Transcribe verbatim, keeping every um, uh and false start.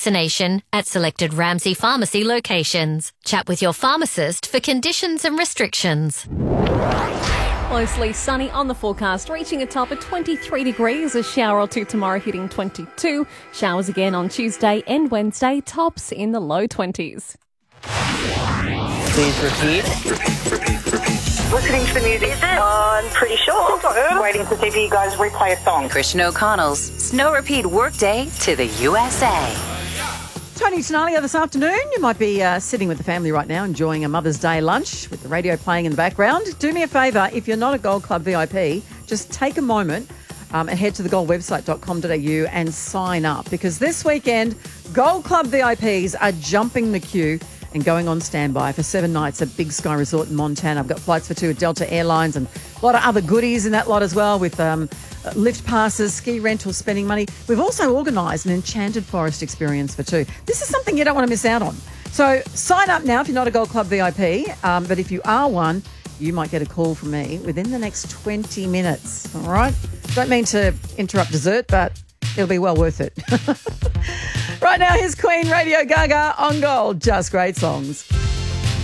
vaccination at selected Ramsay Pharmacy locations. Chat with your pharmacist for conditions and restrictions. Mostly sunny on the forecast, reaching a top of twenty-three degrees. A shower or two tomorrow, hitting twenty-two. Showers again on Tuesday and Wednesday, tops in the low twenties. Please repeat. Repeat, repeat, repeat. Listening to the music. Is it? I'm pretty sure. I'm waiting to see if you guys replay a song. Christian O'Connell's Snow Repeat Workday to the U S A. Tony Tenalia this afternoon. You might be uh, sitting with the family right now enjoying a Mother's Day lunch with the radio playing in the background. Do me a favour, if you're not a Gold Club V I P, just take a moment um, and head to the gold website dot com dot a u and sign up, because this weekend Gold Club V I Ps are jumping the queue and going on standby for seven nights at Big Sky Resort in Montana. I've got flights for two at Delta Airlines and a lot of other goodies in that lot as well, with um, lift passes, ski rentals, spending money. We've also organised an enchanted forest experience for two. This is something you don't want to miss out on. So sign up now if you're not a Gold Club V I P, um, but if you are one, you might get a call from me within the next twenty minutes, all right? Don't mean to interrupt dessert, but it'll be well worth it. Right now, here's Queen, Radio Gaga on Gold. Just great songs.